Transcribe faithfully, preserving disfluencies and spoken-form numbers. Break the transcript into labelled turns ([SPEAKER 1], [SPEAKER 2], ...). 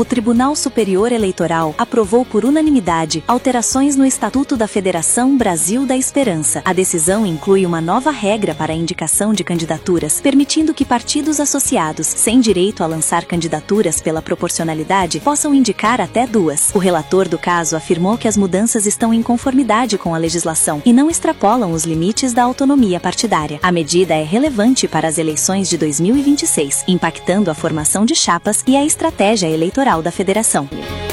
[SPEAKER 1] o Tribunal Superior Eleitoral aprovou por unanimidade alterações no Estatuto da Federação Brasil da Esperança. A decisão inclui uma nova regra para a indicação de candidaturas, permitindo que partidos associados, sem direito a lançar candidaturas pela proporcionalidade, possam indicar até duas. O relator do caso afirmou que as mudanças estão em conformidade com a legislação e não extrapolam os limites da autonomia partidária. A medida é relevante para as eleições de dois mil e vinte e seis, impactando a formação de chapas e a estratégia eleitoral da federação.